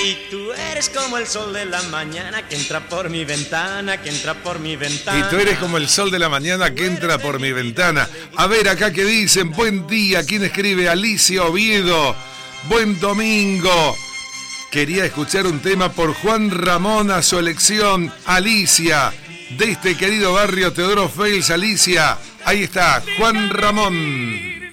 Y tú eres como el sol de la mañana que entra por mi ventana, que entra por mi ventana. Y tú eres como el sol de la mañana que entra por mi ventana. A ver acá que dicen, buen día, ¿quién escribe? Alicia Oviedo, buen domingo. Quería escuchar un tema por Juan Ramón a su elección, Alicia, de este querido barrio Teodoro Fels, Alicia. Ahí está, Juan Ramón.